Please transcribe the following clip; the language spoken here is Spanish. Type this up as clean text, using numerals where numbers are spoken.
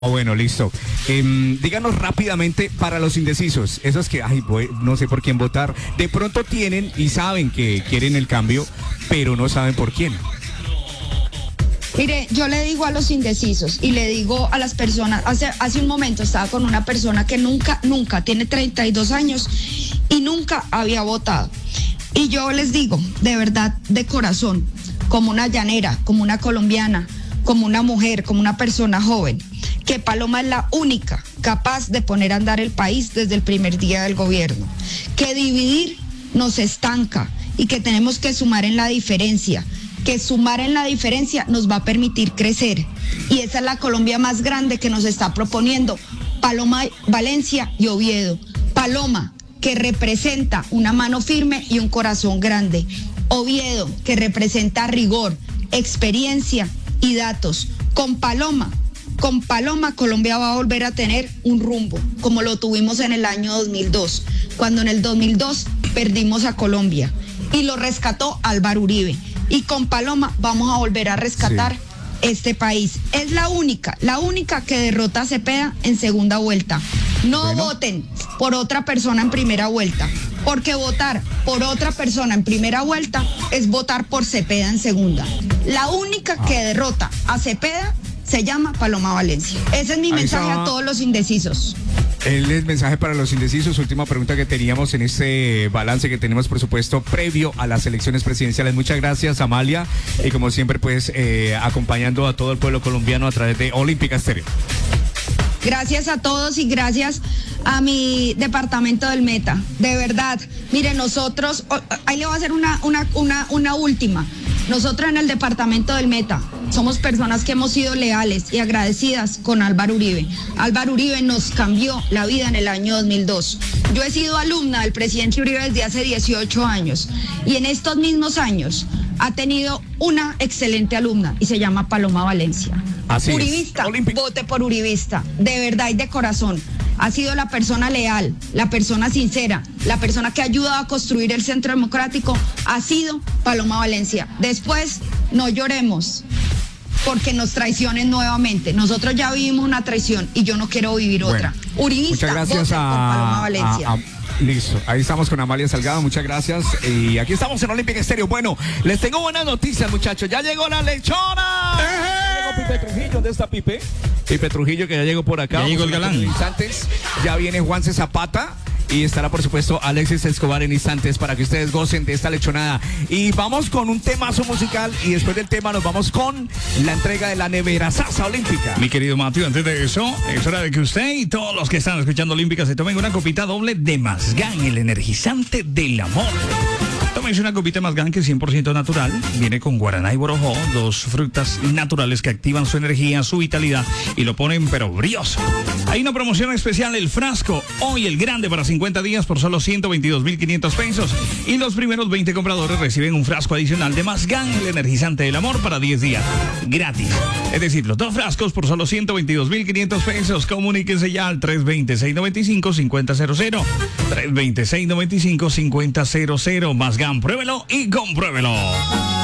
Bueno, listo. Díganos rápidamente para los indecisos, esos que, no sé por quién votar, de pronto tienen y saben que quieren el cambio, pero no saben por quién. Mire, yo le digo a los indecisos y le digo a las personas, hace un momento estaba con una persona que nunca, tiene 32 años y nunca había votado. Y yo les digo, de verdad, de corazón, como una llanera, como una colombiana, como una mujer, como una persona joven, que Paloma es la única capaz de poner a andar el país desde el primer día del gobierno, que dividir nos estanca y que tenemos que sumar en la diferencia, que sumar en la diferencia nos va a permitir crecer. Y esa es la Colombia más grande que nos está proponiendo Paloma Valencia y Oviedo. Paloma, que representa una mano firme y un corazón grande. Oviedo, que representa rigor, experiencia y datos. Con Paloma, Colombia va a volver a tener un rumbo, como lo tuvimos en el año 2002, cuando en el 2002 perdimos a Colombia y lo rescató Álvaro Uribe. Y con Paloma vamos a volver a rescatar este país. Es la única que derrota a Cepeda en segunda vuelta. No voten por otra persona en primera vuelta, porque votar por otra persona en primera vuelta es votar por Cepeda en segunda. La única que derrota a Cepeda se llama Paloma Valencia. Ese es mi mensaje a todos los indecisos. El mensaje para los indecisos, última pregunta que teníamos en este balance que tenemos, por supuesto, previo a las elecciones presidenciales. Muchas gracias, Amalia, y como siempre, pues, acompañando a todo el pueblo colombiano a través de Olímpica Estéreo. Gracias a todos y gracias a mi departamento del Meta. De verdad, mire, nosotros, ahí le voy a hacer una última. Nosotros en el departamento del Meta somos personas que hemos sido leales y agradecidas con Álvaro Uribe. Álvaro Uribe nos cambió la vida en el año 2002. Yo he sido alumna del presidente Uribe desde hace 18 años y en estos mismos años ha tenido una excelente alumna y se llama Paloma Valencia. Así Uribista, vote por Uribista, de verdad y de corazón. Ha sido la persona leal, la persona sincera, la persona que ha ayudado a construir el centro democrático, ha sido Paloma Valencia. Después, no lloremos porque nos traicionen nuevamente. Nosotros ya vivimos una traición y yo no quiero vivir otra. Uribista, muchas gracias vote por Paloma Valencia. Listo, ahí estamos con Amalia Salgado, muchas gracias. Y aquí estamos en Olímpica Estéreo. Bueno, les tengo buenas noticias, muchachos. Ya llegó la lechona. Ya llegó Pipe Trujillo. ¿Dónde está Pipe? Pipe Trujillo, que ya llegó por acá. Ya llegó el galán. Instantes. Ya viene Juanse Zapata. Y estará, por supuesto, Alexis Escobar en instantes para que ustedes gocen de esta lechonada. Y vamos con un temazo musical y después del tema nos vamos con la entrega de la nevera Sasa Olímpica. Mi querido Mateo, antes de eso, es hora de que usted y todos los que están escuchando Olímpica se tomen una copita doble de Mazgán, el energizante del amor. Tómense una copita de Mazgán que es 100% natural. Viene con guaraná y borojó, dos frutas naturales que activan su energía, su vitalidad y lo ponen pero brioso. Hay una promoción especial, el frasco, hoy el grande para 50 días por solo 122.500 pesos. Y los primeros 20 compradores reciben un frasco adicional de Mazgán, el energizante del amor, para 10 días. Gratis. Es decir, los dos frascos por solo 122.500 pesos. Comuníquense ya al 320-695-5000. 320-695-5000. Mazgán, pruébelo y compruébelo.